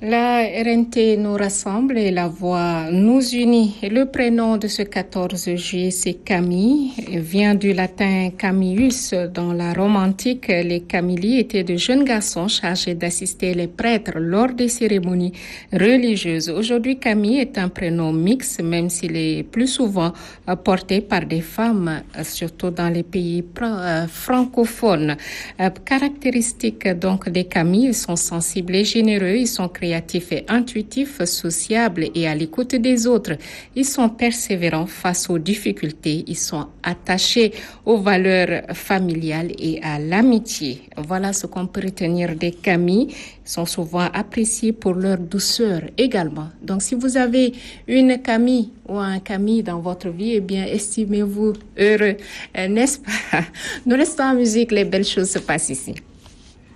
La RNT nous rassemble et la voix nous unit. Le prénom de ce 14 juillet, c'est Camille. Il vient du latin Camillus. Dans la Rome antique, les Camilli étaient de jeunes garçons chargés d'assister les prêtres lors des cérémonies religieuses. Aujourd'hui, Camille est un prénom mixte, même s'il est plus souvent porté par des femmes, surtout dans les pays francophones. Caractéristiques donc des Camille, ils sont sensibles et généreux, ils sont créatifs et intuitifs, sociables et à l'écoute des autres. Ils sont persévérants face aux difficultés. Ils sont attachés aux valeurs familiales et à l'amitié. Voilà ce qu'on peut retenir des Camille. Ils sont souvent appréciés pour leur douceur également. Donc, si vous avez une Camille ou un Camille dans votre vie, eh bien, estimez-vous heureux, n'est-ce pas? Nous restons en musique, les belles choses se passent ici.